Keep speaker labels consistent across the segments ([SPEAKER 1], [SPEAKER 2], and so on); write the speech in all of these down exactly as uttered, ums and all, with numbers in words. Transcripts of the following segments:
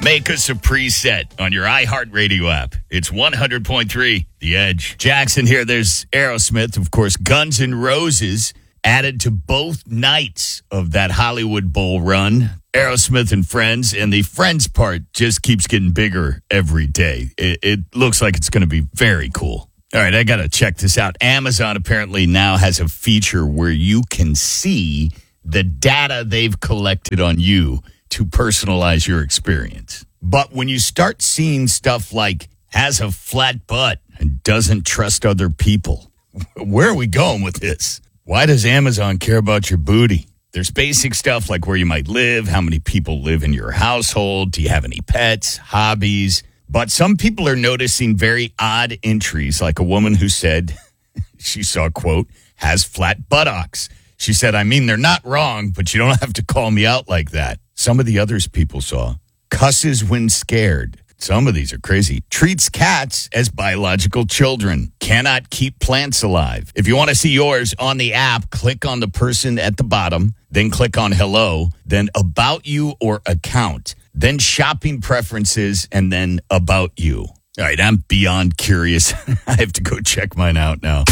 [SPEAKER 1] Make us a preset on your iHeartRadio app. It's one hundred point three, The Edge. Jackson here. There's Aerosmith, of course, Guns N' Roses added to both nights of that Hollywood Bowl run. Aerosmith and Friends, and the Friends part just keeps getting bigger every day. It, it looks like it's going to be very cool. All right, I got to check this out. Amazon apparently now has a feature where you can see the data they've collected on you to personalize your experience. But when you start seeing stuff like has a flat butt and doesn't trust other people, where are we going with this? Why does Amazon care about your booty? There's basic stuff like where you might live, how many people live in your household, do you have any pets, hobbies? But some people are noticing very odd entries, like a woman who said she saw, quote, has flat buttocks. She said, I mean, they're not wrong, but you don't have to call me out like that. Some of the others people saw, cusses when scared. Some of these are crazy. Treats cats as biological children. Cannot keep plants alive. If you want to see yours on the app, click on the person at the bottom, then click on hello, then about you or account, then shopping preferences, and then about you. All right, I'm beyond curious. I have to go check mine out now.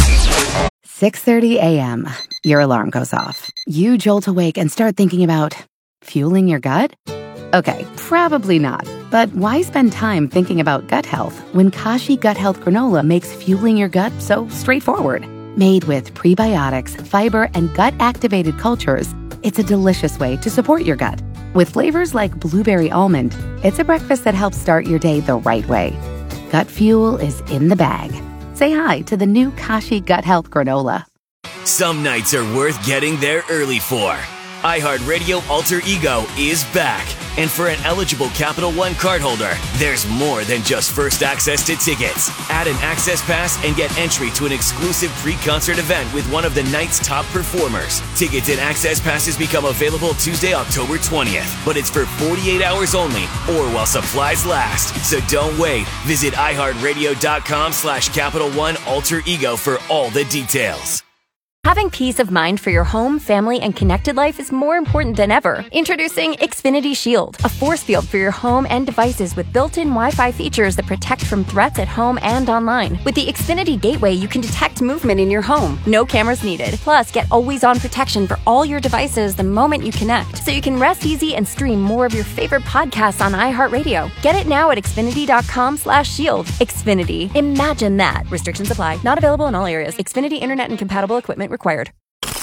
[SPEAKER 2] six thirty a.m. Your alarm goes off. You jolt awake and start thinking about fueling your gut? Okay, probably not. But why spend time thinking about gut health when Kashi Gut Health Granola makes fueling your gut so straightforward? Made with prebiotics, fiber, and gut-activated cultures, it's a delicious way to support your gut. With flavors like blueberry almond, it's a breakfast that helps start your day the right way. Gut fuel is in the bag. Say hi to the new Kashi Gut Health Granola.
[SPEAKER 3] Some nights are worth getting there early for. iHeartRadio Alter Ego is back. And for an eligible Capital One cardholder, there's more than just first access to tickets. Add an access pass and get entry to an exclusive pre-concert event with one of the night's top performers. Tickets and access passes become available Tuesday, October twentieth. But it's for forty-eight hours only or while supplies last. So don't wait. Visit iHeartRadio.com slash Capital One Alter Ego for all the details.
[SPEAKER 4] Having peace of mind for your home, family, and connected life is more important than ever. Introducing Xfinity Shield, a force field for your home and devices with built-in Wi-Fi features that protect from threats at home and online. With the Xfinity Gateway, you can detect movement in your home. No cameras needed. Plus, get always-on protection for all your devices the moment you connect, so you can rest easy and stream more of your favorite podcasts on iHeartRadio. Get it now at Xfinity.com slash shield. Xfinity. Imagine that. Restrictions apply. Not available in all areas. Xfinity Internet and compatible equipment required.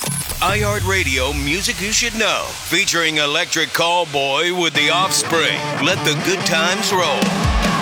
[SPEAKER 5] iHeartRadio Music You Should Know, featuring Electric Callboy with The Offspring. Let the good times roll.